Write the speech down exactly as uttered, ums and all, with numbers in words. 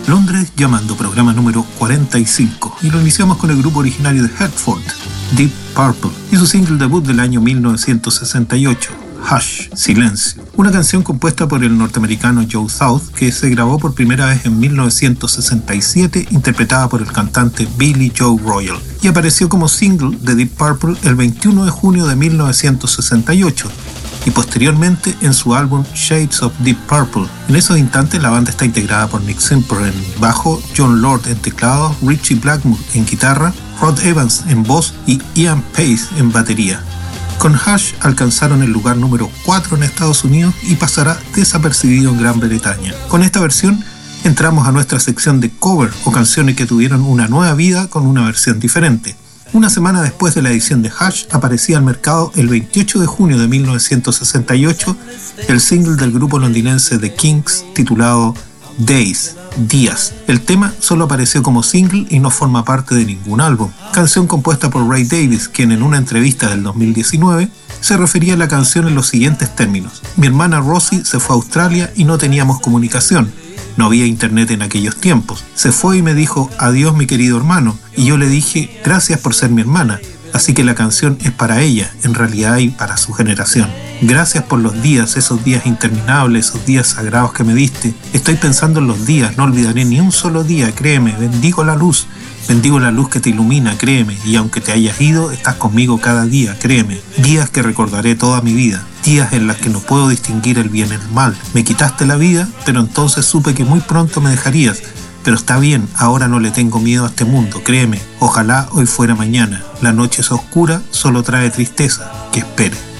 Londres llamando, programa número cuarenta y cinco, y lo iniciamos con el grupo originario de Hertford, Deep Purple, y su single debut del año mil novecientos sesenta y ocho, Hush, Silencio, una canción compuesta por el norteamericano Joe South que se grabó por primera vez en mil novecientos sesenta y siete, interpretada por el cantante Billy Joe Royal, y apareció como single de Deep Purple el veintiuno de junio de mil novecientos sesenta y ocho, y posteriormente en su álbum Shades of Deep Purple. En esos instantes la banda está integrada por Nick Simper en bajo, John Lord en teclados, Richie Blackmore en guitarra, Rod Evans en voz y Ian Pace en batería. Con Hush alcanzaron el lugar número cuatro en Estados Unidos y pasará desapercibido en Gran Bretaña. Con esta versión entramos a nuestra sección de cover o canciones que tuvieron una nueva vida con una versión diferente. Una semana después de la edición de Hush, aparecía al mercado el veintiocho de junio de mil novecientos sesenta y ocho el single del grupo londinense The Kinks titulado Days, Días. El tema solo apareció como single y no forma parte de ningún álbum. Canción compuesta por Ray Davies, quien en una entrevista del dos mil diecinueve se refería a la canción en los siguientes términos: mi hermana Rosie se fue a Australia y no teníamos comunicación. No había internet en aquellos tiempos. Se fue y me dijo, adiós mi querido hermano, y yo le dije, gracias por ser mi hermana. Así que la canción es para ella, en realidad, y para su generación. Gracias por los días, esos días interminables, esos días sagrados que me diste. Estoy pensando en los días, no olvidaré ni un solo día, créeme. Bendigo la luz, bendigo la luz que te ilumina, créeme. Y aunque te hayas ido, estás conmigo cada día, créeme. Días que recordaré toda mi vida. Días en las que no puedo distinguir el bien y el mal. Me quitaste la vida, pero entonces supe que muy pronto me dejarías. Pero está bien, ahora no le tengo miedo a este mundo, créeme. Ojalá hoy fuera mañana. La noche es oscura, solo trae tristeza. Que espere.